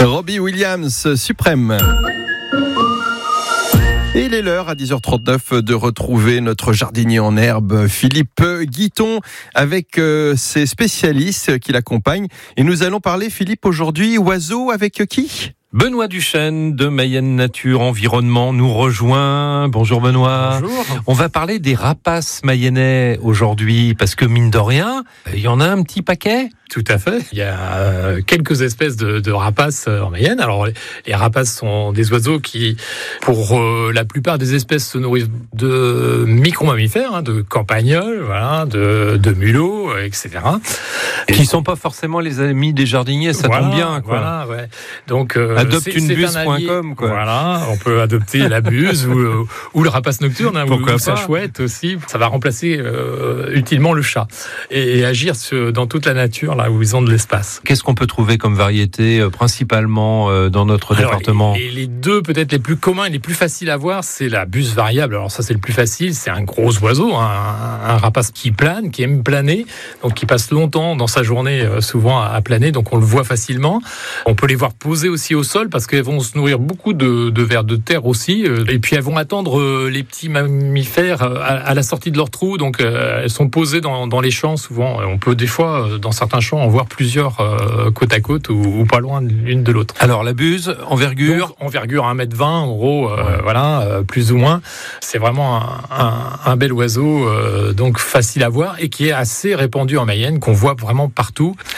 Robbie Williams, Suprême. Et il est l'heure, à 10h39, de retrouver notre jardinier en herbe, Philippe Guiton, avec ses spécialistes qui l'accompagnent. Et nous allons parler, Philippe, aujourd'hui, oiseaux avec qui ? Benoît Duchesne de Mayenne Nature Environnement nous rejoint. Bonjour Benoît. Bonjour. On va parler des rapaces mayennais aujourd'hui parce que mine de rien, il y en a un petit paquet. Tout à fait. Il y a quelques espèces de rapaces en Mayenne. Alors, les rapaces sont des oiseaux qui, pour la plupart des espèces, se nourrissent de micro-mammifères, de campagnols, voilà, de mulots, etc. Qui sont pas forcément les amis des jardiniers, ça tombe bien, quoi. Voilà, ouais. Donc, adopteunebuse.com, quoi. Voilà, on peut adopter la buse ou le rapace nocturne, ou sa chouette aussi. Ça va remplacer utilement le chat et agir dans toute la nature, là où ils ont de l'espace. Qu'est-ce qu'on peut trouver comme variété, principalement dans notre département ? Et les deux peut-être les plus communs et les plus faciles à voir, c'est la buse variable. Alors ça, c'est le plus facile. C'est un gros oiseau, un rapace qui plane, qui aime planer, donc qui passe longtemps dans sa journée, souvent à planer. Donc on le voit facilement. On peut les voir poser aussi au sol parce qu'elles vont se nourrir beaucoup de vers de terre aussi. Et puis elles vont attendre les petits mammifères à la sortie de leur trou. Donc elles sont posées dans les champs souvent. On peut des fois, dans certains champs, en voir plusieurs côte à côte ou pas loin l'une de l'autre. Alors la buse, envergure donc, envergure 1m20 en gros, voilà, plus ou moins. C'est vraiment un bel oiseau, donc facile à voir et qui est assez répandu en Mayenne, qu'on voit vraiment partout.